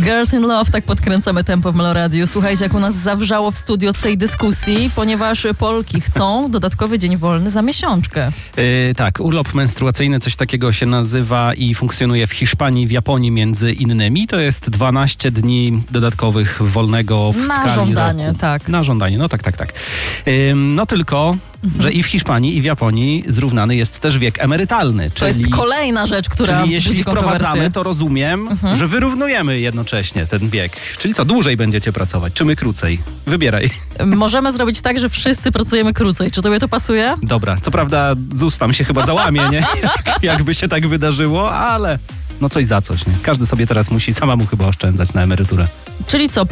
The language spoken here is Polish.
Girls in Love, tak podkręcamy tempo w Meloradiu. Słuchajcie, jak u nas zawrzało w studio od tej dyskusji, ponieważ Polki chcą dodatkowy dzień wolny za miesiączkę. Tak, urlop menstruacyjny, coś takiego się nazywa i funkcjonuje w Hiszpanii, w Japonii między innymi. To jest 12 dni dodatkowych wolnego w skali Na żądanie, roku. tak. Na żądanie, no tak. No tylko, że i w Hiszpanii, i w Japonii zrównany jest też wiek emerytalny. To jest kolejna rzecz, która Czyli jeśli budzi kontrowersje. wprowadzamy, to rozumiem, że wyrównujemy jednocześnie ten wiek. Czyli co, dłużej będziecie pracować, czy my krócej? Wybieraj. Możemy zrobić tak, że wszyscy pracujemy krócej. Czy tobie to pasuje? Dobra, co prawda ZUS tam się chyba załamie, nie? Jakby się tak wydarzyło, ale no coś za coś, nie? Każdy sobie teraz musi samemu chyba oszczędzać na emeryturę. Czyli co?